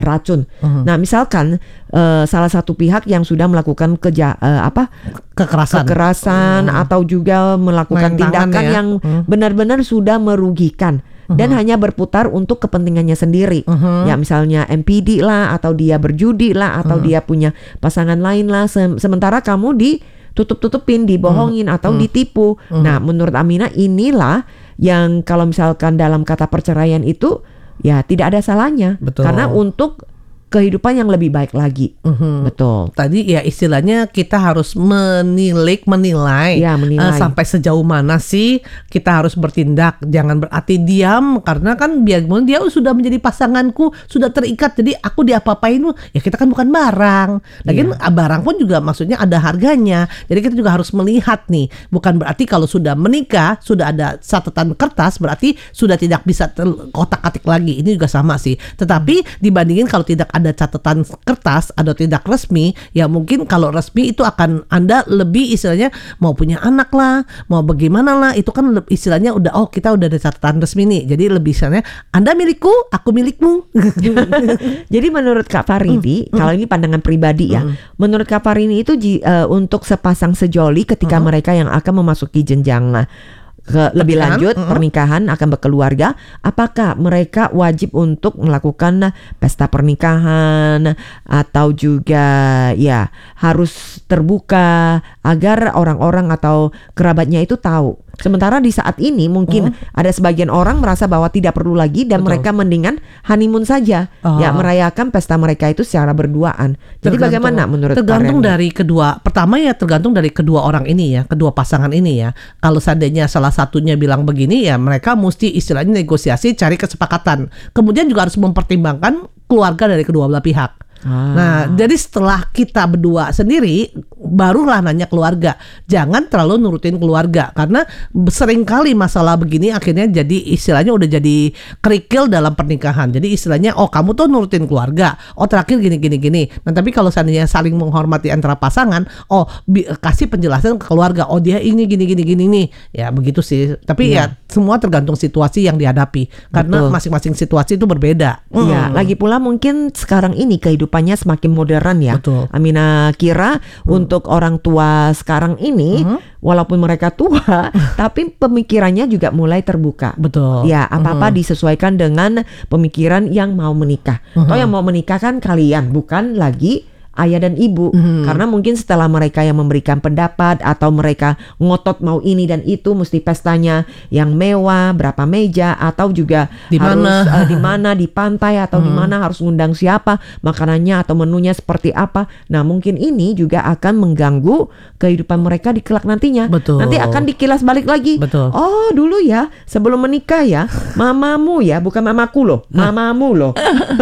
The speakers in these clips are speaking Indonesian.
racun. Nah, misalkan salah satu pihak yang sudah melakukan kekerasan atau juga melakukan tindakan yang benar-benar sudah merugikan dan hanya berputar untuk kepentingannya sendiri. Ya, misalnya MPD lah, atau dia berjudi lah, atau dia punya pasangan lain lah, sementara kamu ditutup-tutupin, dibohongin atau ditipu. Nah, menurut Aminah inilah yang kalau misalkan dalam kata perceraian itu ya tidak ada salahnya. Betul. Karena untuk kehidupan yang lebih baik lagi. Betul. Tadi ya istilahnya kita harus menilai, sampai sejauh mana sih kita harus bertindak. Jangan berarti diam, karena kan biarpun dia sudah menjadi pasanganku, sudah terikat, jadi aku diapa-apain, ya kita kan bukan barang. Lagian barang pun juga maksudnya ada harganya. Jadi kita juga harus melihat nih, bukan berarti kalau sudah menikah, sudah ada catatan kertas, berarti sudah tidak bisa kotak-katik lagi. Ini juga sama sih. Tetapi dibandingin kalau tidak ada catatan kertas atau tidak resmi, ya mungkin kalau resmi itu akan Anda lebih istilahnya mau punya anak lah, mau bagaimana lah, itu kan istilahnya udah kita udah ada catatan resmi nih. Jadi lebih istilahnya Anda milikku, aku milikmu. Jadi menurut Kak Farini, kalau ini pandangan pribadi ya, menurut Kak Farini itu untuk sepasang sejoli ketika mereka yang akan memasuki jenjang lebih lanjut pernikahan, akan berkeluarga, apakah mereka wajib untuk melakukan pesta pernikahan atau juga ya harus terbuka agar orang-orang atau kerabatnya itu tahu? Sementara di saat ini mungkin ada sebagian orang merasa bahwa tidak perlu lagi dan mereka mendingan honeymoon saja, ya merayakan pesta mereka itu secara berduaan. Jadi bagaimana menurut tergantung dari kedua, pertama ya tergantung dari kedua orang ini ya, kedua pasangan ini ya. Kalau seandainya salah satunya bilang begini, ya mereka mesti istilahnya negosiasi, cari kesepakatan. Kemudian juga harus mempertimbangkan keluarga dari kedua belah pihak. Nah, jadi setelah kita berdua sendiri, barulah nanya keluarga. Jangan terlalu nurutin keluarga, karena seringkali masalah begini akhirnya jadi istilahnya udah jadi kerikil dalam pernikahan. Jadi istilahnya kamu tuh nurutin keluarga, terakhir gini. Nah, tapi kalau seandainya saling menghormati antara pasangan, kasih penjelasan ke keluarga, dia ini gini nih. Ya begitu sih. Tapi ya semua tergantung situasi yang dihadapi, karena masing-masing situasi itu berbeda. Ya, lagi pula mungkin sekarang ini kehidupannya semakin modern ya. Betul. Aminah kira untuk orang tua sekarang ini, walaupun mereka tua, tapi pemikirannya juga mulai terbuka. Betul. Ya, apa-apa disesuaikan dengan pemikiran yang mau menikah. Toh yang mau menikah kan kalian, bukan lagi ayah dan ibu. Karena mungkin setelah mereka yang memberikan pendapat atau mereka ngotot mau ini dan itu, mesti pestanya yang mewah, berapa meja, atau juga harus di mana, di pantai atau di mana, harus ngundang siapa, makanannya atau menunya seperti apa. Nah, mungkin ini juga akan mengganggu kehidupan mereka di kelak nantinya. Betul. Nanti akan dikilas balik lagi. Betul. Dulu ya sebelum menikah ya, mamamu ya, bukan mamaku loh, mamamu loh.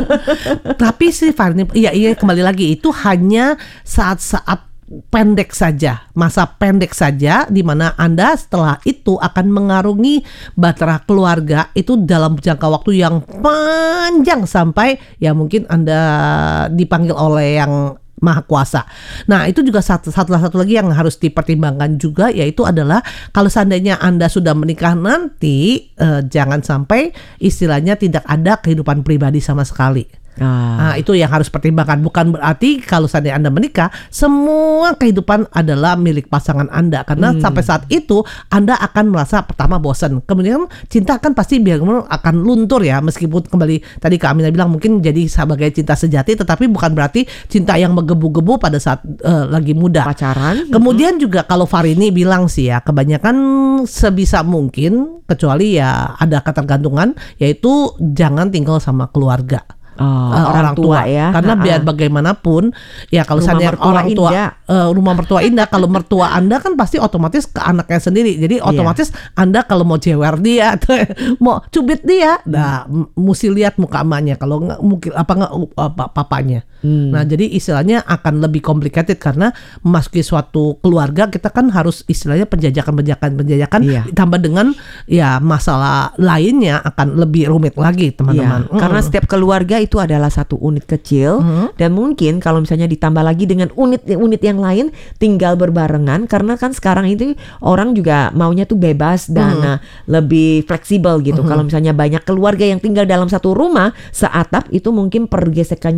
Tapi sih Farni, iya kembali lagi itu hanya saat-saat pendek saja, masa pendek saja, di mana Anda setelah itu akan mengarungi bahtera keluarga itu dalam jangka waktu yang panjang sampai ya mungkin Anda dipanggil oleh yang Maha Kuasa. Nah, itu juga satu lagi yang harus dipertimbangkan juga, yaitu adalah kalau seandainya Anda sudah menikah nanti, jangan sampai istilahnya tidak ada kehidupan pribadi sama sekali. Nah, itu yang harus pertimbangkan. Bukan berarti kalau seandainya Anda menikah, semua kehidupan adalah milik pasangan Anda. Karena sampai saat itu Anda akan merasa pertama bosan. Kemudian cinta kan pasti akan luntur ya. Meskipun kembali tadi Kak Aminah bilang mungkin jadi sebagai cinta sejati, tetapi bukan berarti cinta yang menggebu-gebu pada saat lagi muda pacaran. Kemudian juga kalau Farini bilang sih ya, kebanyakan sebisa mungkin, kecuali ya ada ketergantungan, yaitu jangan tinggal sama keluarga. Orang tua ya, karena biar bagaimanapun ya kalau misalnya orang tua rumah mertua indah, kalau mertua Anda kan pasti otomatis ke anaknya sendiri, jadi otomatis Anda kalau mau jewer dia atau mau cubit dia, nah mesti lihat muka emaknya, kalau nggak mungkin papanya. Nah, jadi istilahnya akan lebih complicated karena memasuki suatu keluarga kita kan harus istilahnya penjajakan ditambah dengan ya masalah lainnya akan lebih rumit lagi teman-teman. Karena setiap keluarga itu adalah satu unit kecil dan mungkin kalau misalnya ditambah lagi dengan unit-unit yang lain tinggal berbarengan, karena kan sekarang itu orang juga maunya tuh bebas dan lebih fleksibel gitu. Kalau misalnya banyak keluarga yang tinggal dalam satu rumah seatap, itu mungkin pergesekannya